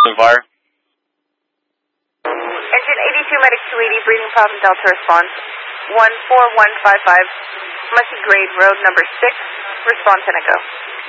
The fire. Engine 82, medic 280, breathing problem, Delta response. 14155, Muskie Grade Road number 6, response and a go.